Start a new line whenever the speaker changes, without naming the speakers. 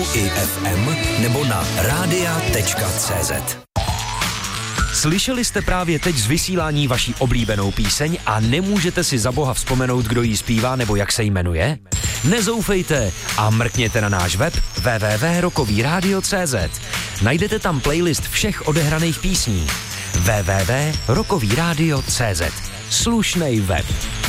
i FM nebo na radia.cz. Slyšeli jste právě teď z vysílání vaší oblíbenou píseň a nemůžete si za boha vzpomenout, kdo ji zpívá nebo jak se jmenuje? Nezoufejte a mrkněte na náš web www.rockovyradio.cz. Najdete tam playlist všech odehraných písní. www.rockovyradio.cz. Slušnej web.